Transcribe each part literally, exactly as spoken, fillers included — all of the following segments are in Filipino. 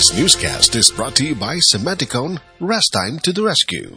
This newscast is brought to you by Cementicone. Rest time to the rescue.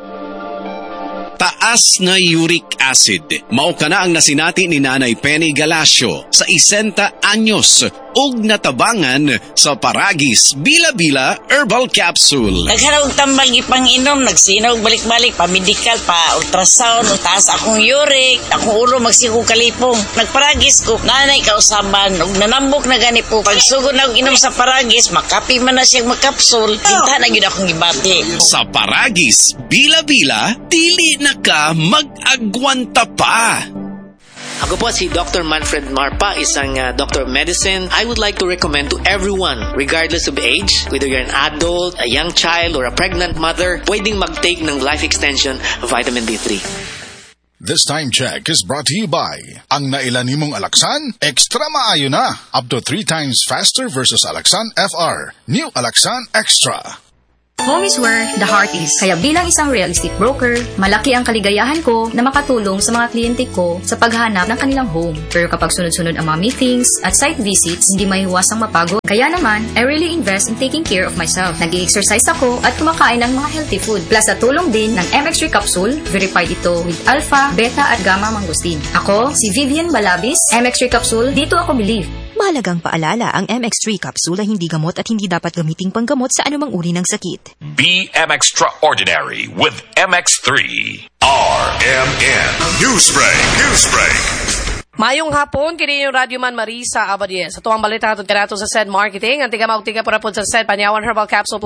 Taas na uric acid. Mao kana ang nasinati ni Nanay Penny Galasio sa isenta anyos ug natabangan sa Paragis Bila-Bila Herbal Capsule. Naghanap tambal ipang-inom, nagsinaw balik-balik, pa-medical, pa-ultrasound, taas akong uric, akong ulo magsikong kalipong. Nagparagis ko, nanay kausaban, ug nanambok na gani po. Pagsugod na inom sa Paragis, makapi man na siyang magkapsul, hinta na yun akong ibati. Sa Paragis Bila-Bila, dili na ka mag-agwanta pa. Ako po si Doctor Manfred Marpa, isang uh, doctor of medicine. I would like to recommend to everyone, regardless of age, whether you're an adult, a young child, or a pregnant mother, pwedeng mag-take ng Life Extension Vitamin D three. This time check is brought to you by ang nailan nimong Alaxan, extra maayo na. Up to three times faster versus Alaxan F R. New Alaxan Extra. Home is where the heart is. Kaya bilang isang real estate broker, malaki ang kaligayahan ko na makatulong sa mga kliyente ko sa paghanap ng kanilang home. Pero kapag sunod-sunod ang mga meetings at site visits, hindi maiiwasang mapagod. Kaya naman, I really invest in taking care of myself. Nag-i-exercise ako at kumakain ng mga healthy food. Plus, at tulong din ng M X three Capsule, verified ito with alpha, beta at gamma mangosteen. Ako, si Vivian Balabis, M X three Capsule, dito ako believe. Mahalagang paalala, ang M X three capsule ay hindi gamot at hindi dapat gamiting panggamot sa anumang uri ng sakit. Be M Extraordinary with M X three. R M N Newsbreak. Newsbreak. Mayong hapon, kini yung Radyo Man Marisa Abadies. Sa tuwang balita atong kanato sa S E D Marketing, ang tiga maugtiga po na po sa S E D Panyawan Herbal Capsule